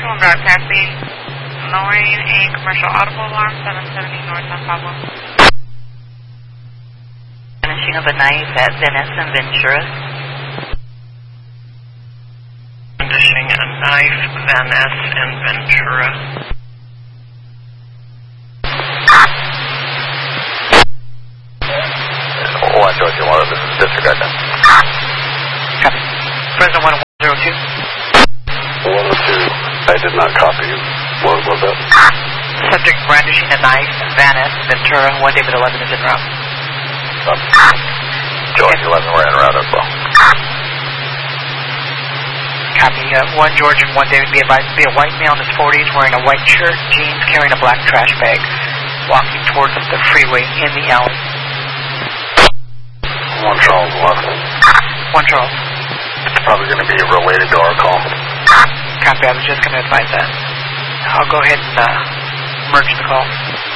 1 Drive taxi, lowering a commercial audible alarm, 770 North San Pablo. Vanishing of a knife at Van Ness and Ventura. Vanishing a knife, Van Ness and Ventura. One George, you wanted this is disregard then. Copy. President 1102. 102, I did not copy you. What was that? Subject brandishing a knife, Van Ness, Ventura, 1 David 11 is en route. George 11, we're en route as well. Copy. 1 George and 1 David, be advised to be a white male in his 40s wearing a white shirt, jeans, carrying a black trash bag, walking towards the freeway in the alley. 1 Charles 11. 1 Charles. It's probably going to be related to our call. Copy, I was just going to advise that. I'll go ahead and merge the call.